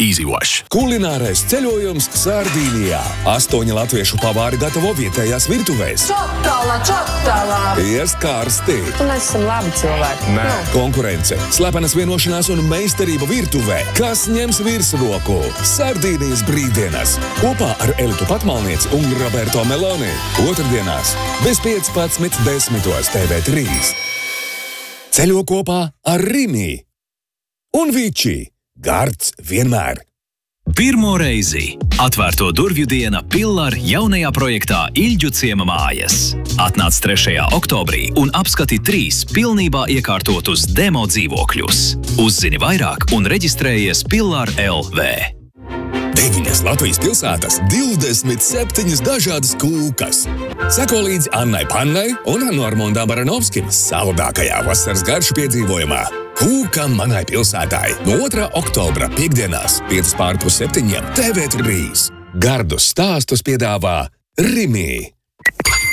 Easy Wash. Kulinārais ceļojums Sardīnijā. 8 latviešu pavāri gatavo vietējās virtuvēs. Čotala! Ieskārsti. Mēs esam labi cilvēki. Nē. Konkurence, slepenas vienošanās un meistarība virtuvē. Kas ņems virsroku? Sardīnijas brīvdienas. Kopā ar Elitu Patmalnieci un Roberto Meloni. Otrdienās bez 15.10. TV3. Ceļo kopā ar Rimi. Un Vičī. Gards vienmēr. Pirmo reizi atvērto durvju diena Pillar jaunajā projektā Ilģu ciema mājas. Atnāc 3. oktobrī un apskati 3 pilnībā iekārtotus demo dzīvokļus. Uzzini vairāk un reģistrējies Pillar LV. 9 Latvijas pilsētas, 27 dažādas kūkas. Seko līdzi Annai Pannai un Normundam Baranovskim saldākajā vasaras garšu piedzīvojumā. Kūka manai pilsētai. No 2. oktobra piekdienās 5:45 TV3. Gardus stāstus piedāvā Rimi.